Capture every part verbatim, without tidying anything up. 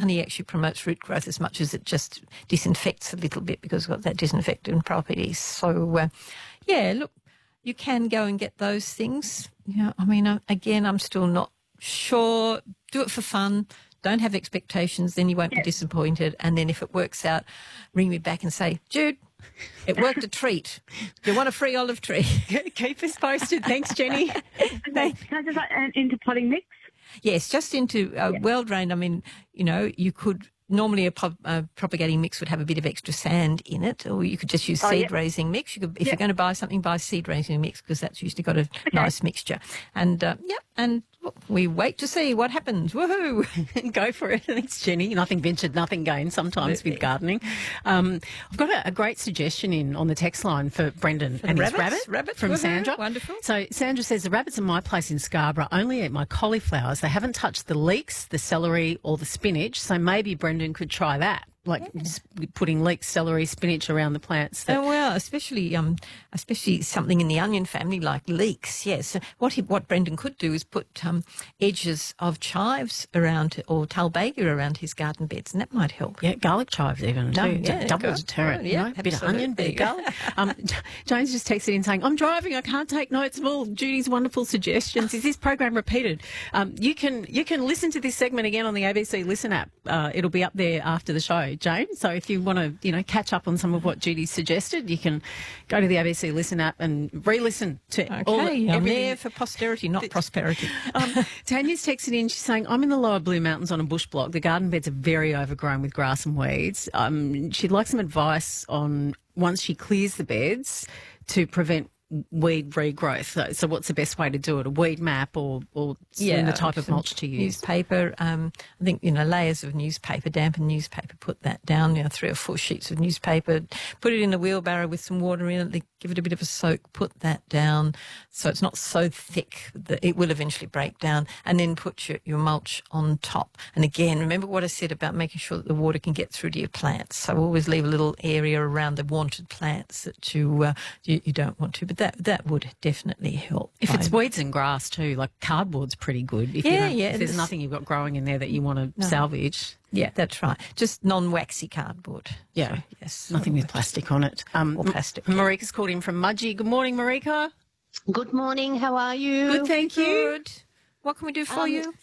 honey actually promotes root growth as much as it just disinfects a little bit because it's got that disinfectant properties. So, uh, yeah, look, you can go and get those things. You know, I mean, uh, again, I'm still not sure. Do it for fun. Don't have expectations, then you won't yes. be disappointed. And then if it works out, ring me back and say, Jude, it worked a treat. Do you want a free olive tree? Keep us posted. Thanks, Jenny. Thanks. Can I just like, uh, into potting mix? Yes, just into uh, yeah. well-drained. I mean, you know, you could... Normally a, pop, a propagating mix would have a bit of extra sand in it, or you could just use oh, seed-raising yeah. mix. You could, if yeah. you're going to buy something, buy seed-raising mix because that's usually got a okay. nice mixture. And, uh, yeah, and we wait to see what happens. Woohoo! Go for it. Thanks, Jenny. Nothing ventured, nothing gained sometimes with gardening. Um, I've got a, a great suggestion in on the text line for Brendan for and rabbits, his rabbit rabbits, from woohoo, Sandra. Wonderful. So Sandra says, the rabbits in my place in Scarborough only eat my cauliflowers. They haven't touched the leeks, the celery or the spinach, so maybe Brendan could try that. Like yeah. just putting leeks, celery, spinach around the plants. That... Oh well, especially um, especially something in the onion family like leeks. Yes, what he, what Brendan could do is put um, edges of chives around or talbaga around his garden beds, and that might help. Yeah, garlic chives even no, too. Yeah, double deterrent. Oh, yeah, you know? Bit of onion, bit of garlic. um, James just texted in saying, "I'm driving, I can't take notes of all Judy's wonderful suggestions. Is this program repeated?" Um, you can you can listen to this segment again on the A B C Listen app. Uh, it'll be up there after the show, James. So if you want to, you know, catch up on some of what Judy suggested, you can go to the A B C Listen app and re-listen to okay, all the, I'm everything. there for posterity, not prosperity. um, Tanya's texted in. She's saying, "I'm in the Lower Blue Mountains on a bush block. The garden beds are very overgrown with grass and weeds. Um, she'd like some advice on once she clears the beds to prevent weed regrowth. So, so what's the best way to do it? A weed map or, or yeah, the type of mulch to use? Newspaper. Um, I think, you know, layers of newspaper, dampened newspaper, put that down, you know, three or four sheets of newspaper, put it in a wheelbarrow with some water in it, give it a bit of a soak, put that down so it's not so thick that it will eventually break down, and then put your, your mulch on top. And again, remember what I said about making sure that the water can get through to your plants. So always leave a little area around the wanted plants that you, uh, you, you don't want to. But that that would definitely help. If it's weeds and grass too, like cardboard's pretty good. If yeah, you yeah. If there's nothing you've got growing in there that you want to no. salvage. Yeah, that's right. Just non-waxy cardboard. Yeah, so, yes. Nothing with plastic on it. Um, or plastic. Marika's called in from Mudgee. Good morning, Marika. Good morning. How are you? Good, thank you. Good. What can we do for um, you?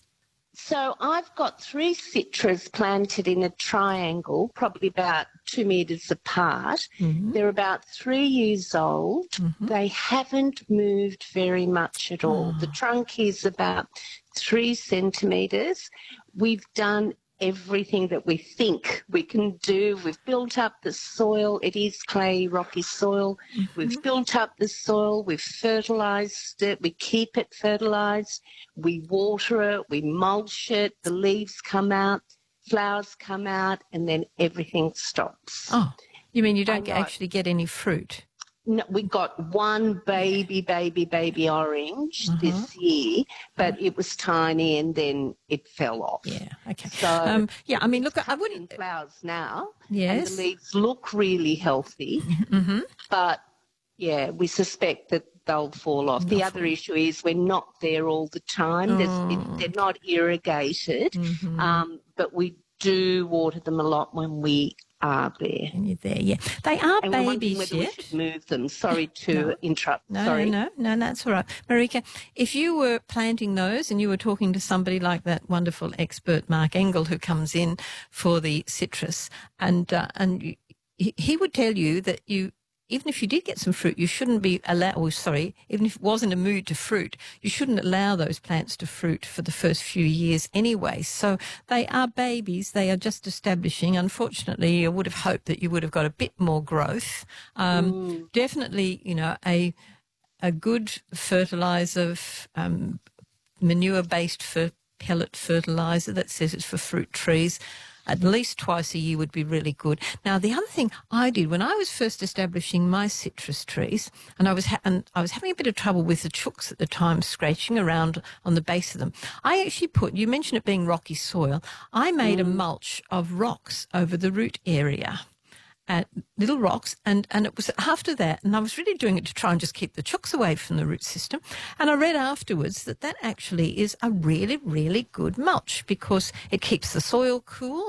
So I've got three citras planted in a triangle, probably about two metres apart. Mm-hmm. They're about three years old. Mm-hmm. They haven't moved very much at all. Oh. The trunk is about three centimetres. We've done everything that we think we can do. We've built up the soil. It is clay, rocky soil. Mm-hmm. We've built up the soil. We've fertilised it. We keep it fertilised. We water it. We mulch it. The leaves come out, flowers come out, and then everything stops. Oh, you mean you don't actually get any fruit? No, we got one baby, baby, baby orange uh-huh. this year, but it was tiny and then it fell off. Yeah, okay. So um, yeah, I mean, look, I wouldn't... flowers now. Yes. And the leaves look really healthy, mm-hmm. but, yeah, we suspect that they'll fall off. The other issue is we're not there all the time. Oh. It, they're not irrigated, mm-hmm. um, but we do water them a lot when we are there. And you're there, yeah. They are and babies whether yet. We should move them. Sorry to no. interrupt. No, Sorry. no, no, no, that's all right. Marika, if you were planting those and you were talking to somebody like that wonderful expert Mark Engel who comes in for the citrus, and uh, and you, he, he would tell you that you, even if you did get some fruit, you shouldn't be allowed, or sorry, even if it wasn't a mood to fruit, you shouldn't allow those plants to fruit for the first few years anyway. So they are babies. They are just establishing. Unfortunately, I would have hoped that you would have got a bit more growth. Um, mm. Definitely, you know, a a good fertiliser, um, manure-based fer- pellet fertiliser that says it's for fruit trees, at least twice a year would be really good. Now, the other thing I did when I was first establishing my citrus trees, and I was ha- and I was having a bit of trouble with the chooks at the time, scratching around on the base of them, I actually put, you mentioned it being rocky soil, I made mm. a mulch of rocks over the root area. At little rocks, and, and it was after that, and I was really doing it to try and just keep the chooks away from the root system, and I read afterwards that that actually is a really, really good mulch because it keeps the soil cool